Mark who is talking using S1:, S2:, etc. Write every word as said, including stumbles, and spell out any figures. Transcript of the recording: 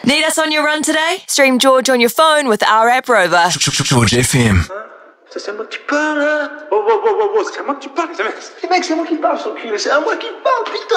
S1: Need us on your run today? Stream George on your phone with our app Rover.
S2: George F M.
S3: Se chama que para. Oh, oh, oh, oh, se chama que para. Como é que se chama que para? Só que se chama que para.